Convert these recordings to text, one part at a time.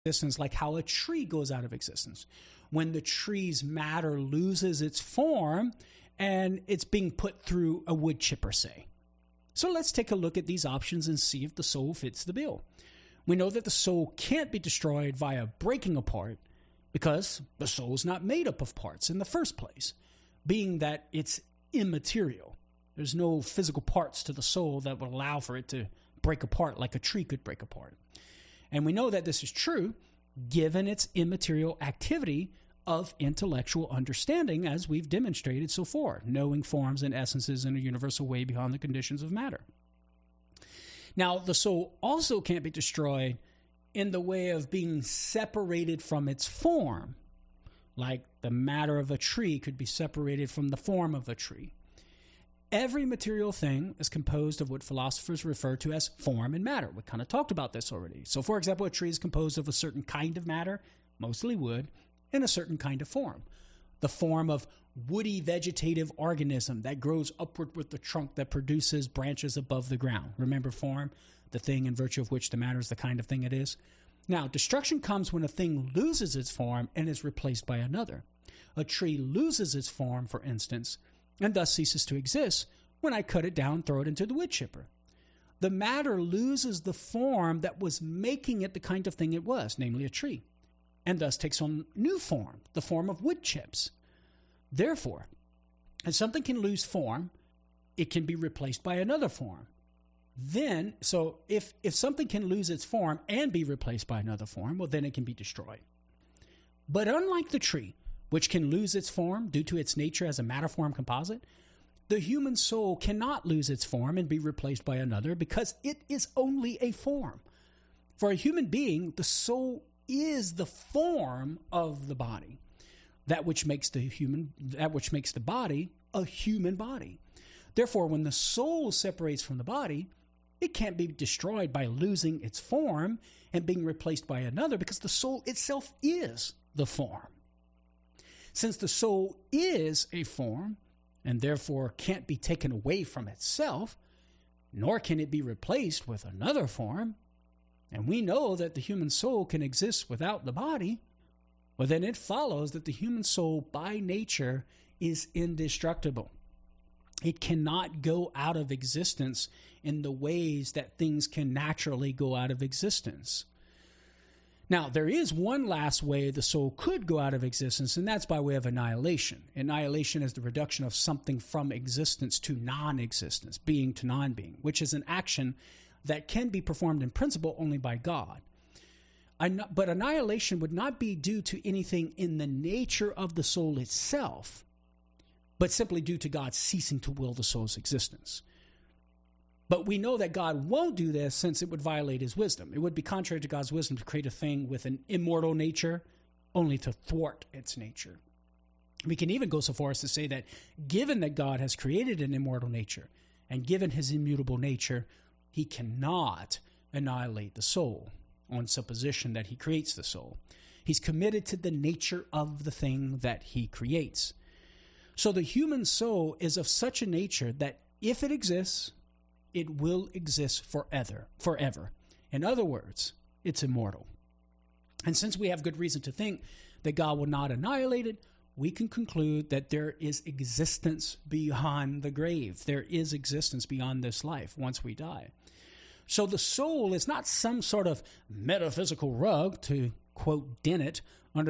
existence, like how a tree goes out of existence. When the tree's matter loses its form and it's being put through a wood chipper, say. So let's take a look at these options and see if the soul fits the bill. We know that the soul can't be destroyed via breaking apart because the soul is not made up of parts in the first place, being that it's immaterial. There's no physical parts to the soul that would allow for it to break apart like a tree could break apart. And we know that this is true given its immaterial activity of intellectual understanding, as we've demonstrated so far, knowing forms and essences in a universal way beyond the conditions of matter. Now, the soul also can't be destroyed in the way of being separated from its form, like the matter of a tree could be separated from the form of a tree. Every material thing is composed of what philosophers refer to as form and matter. We kind of talked about this already. So, for example, a tree is composed of a certain kind of matter, mostly wood, in a certain kind of form. The form of woody vegetative organism that grows upward with the trunk that produces branches above the ground. Remember form, the thing in virtue of which the matter is the kind of thing it is. Now, destruction comes when a thing loses its form and is replaced by another. A tree loses its form, for instance, and thus ceases to exist when I cut it down and throw it into the wood chipper. The matter loses the form that was making it the kind of thing it was, namely a tree, and thus takes on new form, the form of wood chips. Therefore, as something can lose form, it can be replaced by another form. Then, so if something can lose its form and be replaced by another form, well, then it can be destroyed. But unlike the tree, which can lose its form due to its nature as a matter-form composite, the human soul cannot lose its form and be replaced by another because it is only a form. For a human being, the soul is the form of the body, that which makes the body a human body. Therefore, when the soul separates from the body, it can't be destroyed by losing its form and being replaced by another because the soul itself is the form. Since the soul is a form and therefore can't be taken away from itself, nor can it be replaced with another form, and we know that the human soul can exist without the body, well, then it follows that the human soul by nature is indestructible. It cannot go out of existence in the ways that things can naturally go out of existence. Now, there is one last way the soul could go out of existence, and that's by way of annihilation. Annihilation is the reduction of something from existence to non-existence, being to non-being, which is an action that can be performed in principle only by God. But annihilation would not be due to anything in the nature of the soul itself, but simply due to God ceasing to will the soul's existence. But we know that God won't do this since it would violate his wisdom. It would be contrary to God's wisdom to create a thing with an immortal nature only to thwart its nature. We can even go so far as to say that given that God has created an immortal nature and given his immutable nature, he cannot annihilate the soul on supposition that he creates the soul. He's committed to the nature of the thing that he creates. So the human soul is of such a nature that if it exists, it will exist forever. In other words, it's immortal. And since we have good reason to think that God will not annihilate it, we can conclude that there is existence beyond the grave. There is existence beyond this life once we die. So the soul is not some sort of metaphysical rug, to quote Dennett,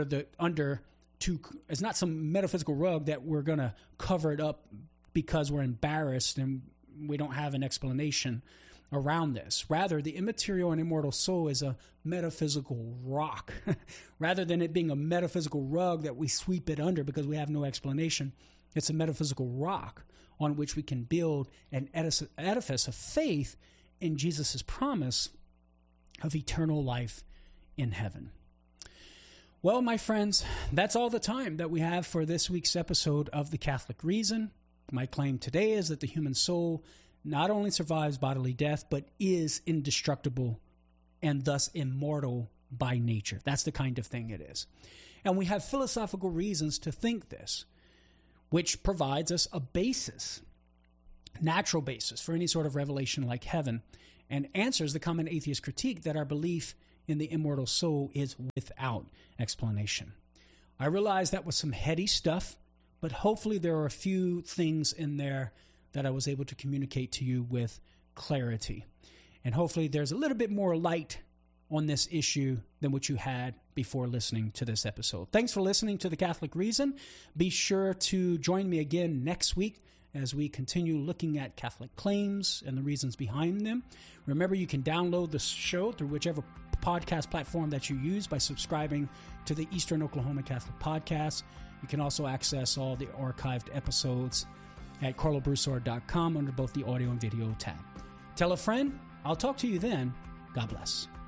it's not some metaphysical rug that we're going to cover it up because we're embarrassed and we don't have an explanation around this. Rather, the immaterial and immortal soul is a metaphysical rock. Rather than it being a metaphysical rug that we sweep it under because we have no explanation, it's a metaphysical rock on which we can build an edifice of faith in Jesus' promise of eternal life in heaven. Well, my friends, that's all the time that we have for this week's episode of The Catholic Reason. My claim today is that the human soul not only survives bodily death, but is indestructible and thus immortal by nature. That's the kind of thing it is. And we have philosophical reasons to think this, which provides us a basis, natural basis for any sort of revelation like heaven, and answers the common atheist critique that our belief in the immortal soul is without explanation. I realize that was some heady stuff, but hopefully there are a few things in there that I was able to communicate to you with clarity. And hopefully there's a little bit more light on this issue than what you had before listening to this episode. Thanks for listening to The Catholic Reason. Be sure to join me again next week as we continue looking at Catholic claims and the reasons behind them. Remember, you can download the show through whichever podcast platform that you use by subscribing to the Eastern Oklahoma Catholic Podcast. You can also access all the archived episodes at carlobroussard.com under both the audio and video tab. Tell a friend. I'll talk to you then. God bless.